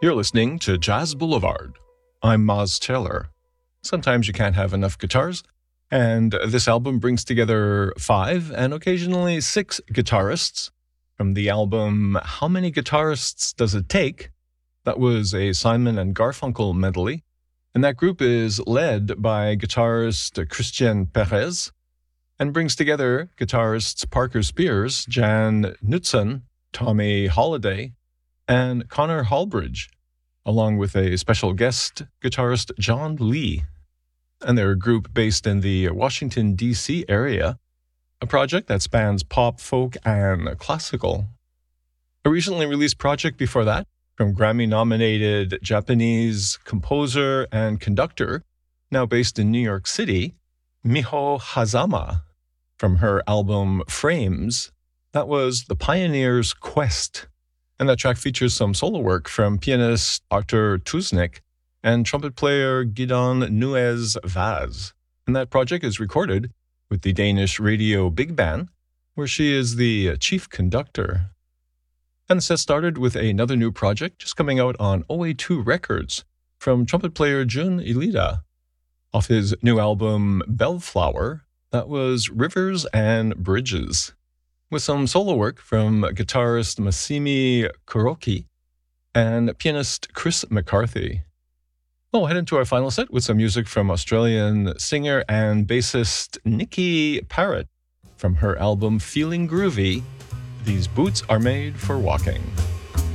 You're listening to Jazz Boulevard. I'm Maz Taylor. Sometimes you can't have enough guitars, and this album brings together 5 and occasionally 6 guitarists. From the album How Many Guitarists Does It Take? That was a Simon and Garfunkel medley, and that group is led by guitarist Christian Perez and brings together guitarists Parker Spears, Jan Knutson, Tommy Holiday, and Connor Hallbridge, along with a special guest guitarist John Lee. And they're a group based in the Washington, D.C. area, a project that spans pop, folk, and classical. A recently released project before that from Grammy-nominated Japanese composer and conductor, now based in New York City, Miho Hazama, from her album Frames. That was The Pioneer's Quest. And that track features some solo work from pianist Artur Tuznik and trumpet player Gidon Nuez Vaz. And that project is recorded with the Danish radio Big Band, where she is the chief conductor. And the set started with another new project just coming out on OA2 Records from trumpet player Jun Ilida. Off his new album Bellflower, that was Rivers and Bridges, with some solo work from guitarist Massimi Kuroki and pianist Chris McCarthy. We'll head into our final set with some music from Australian singer and bassist Nikki Parrott from her album Feeling Groovy, These Boots Are Made for Walking.